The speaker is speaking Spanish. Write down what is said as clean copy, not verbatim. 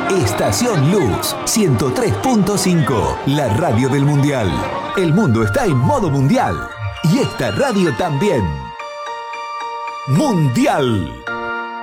Estación Luz 103.5, la radio del Mundial. El mundo está en modo mundial y esta radio también. Mundial